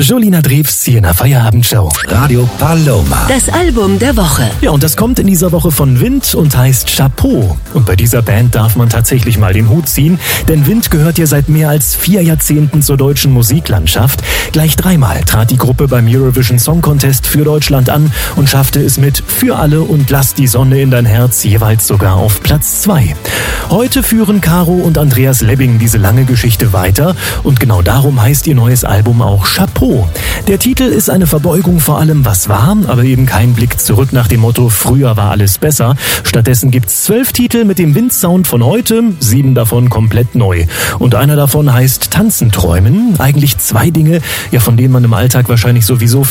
Julina Drews hier in der Feierabendshow. Radio Paloma. Das Album der Woche. Ja, und das kommt in dieser Woche von Wind und heißt Chapeau. Und bei dieser Band darf man tatsächlich mal den Hut ziehen, denn Wind gehört ja seit mehr als 4 Jahrzehnten zur deutschen Musiklandschaft. Gleich 3-mal trat die Gruppe beim Eurovision Song Contest für Deutschland an und schaffte es mit Für alle und Lass die Sonne in dein Herz jeweils sogar auf Platz 2. Heute führen Caro und Andreas Lebbing diese lange Geschichte weiter und genau darum heißt ihr neues Album auch Chapeau. Der Titel ist eine Verbeugung vor allem, was war, aber eben kein Blick zurück nach dem Motto früher war alles besser. Stattdessen gibt's 12 Titel mit dem Windsound von heute, 7 davon komplett neu. Und einer davon heißt Tanzen träumen. Eigentlich 2 Dinge, ja, von denen man im Alltag wahrscheinlich sowieso